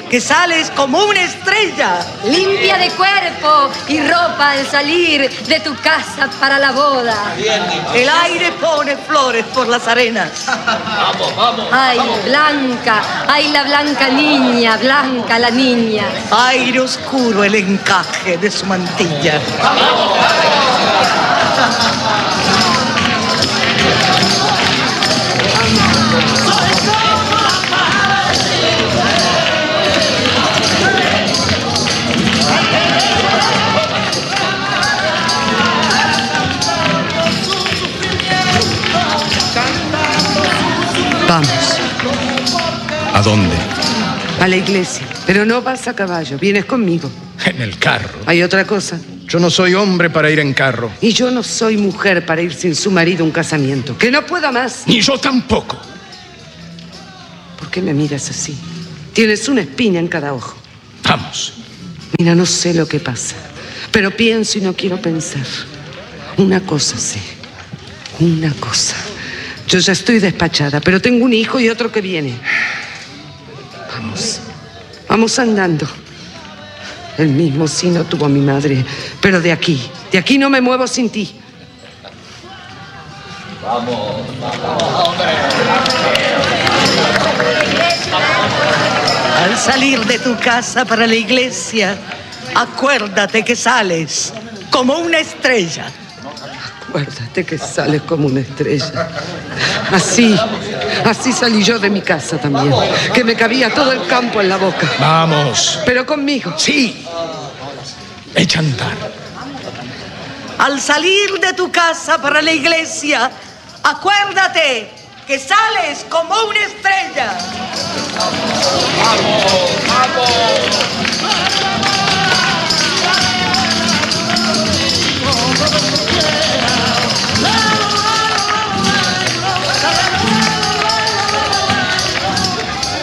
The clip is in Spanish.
que sales como una estrella. Limpia de cuerpo y ropa al salir de tu casa para la boda. El aire pone flores por las arenas. Vamos, vamos. Ay, vamos. Blanca, ay, la blanca niña, Blanca la niña. Aire oscuro el encaje de su mantilla. Vamos. ¿A dónde? A la iglesia. Pero no vas a caballo, vienes conmigo. En el carro. Hay otra cosa. Yo no soy hombre para ir en carro. Y yo no soy mujer para ir sin su marido a un casamiento. Que no pueda más. Ni yo tampoco. ¿Por qué me miras así? Tienes una espina en cada ojo. Vamos. Mira, no sé lo que pasa, pero pienso y no quiero pensar. Una cosa sé. Una cosa. Yo ya estoy despachada, pero tengo un hijo y otro que viene. Vamos. Vamos andando. El mismo sino tuvo mi madre, pero de aquí no me muevo sin ti. Vamos, hombre. Al salir de tu casa para la iglesia, acuérdate que sales como una estrella. Acuérdate que sales como una estrella. Así salí yo de mi casa también, que me cabía todo el campo en la boca. Vamos. Pero conmigo. Sí. Echa a andar. Al salir de tu casa para la iglesia, acuérdate que sales como una estrella. Vamos, vamos.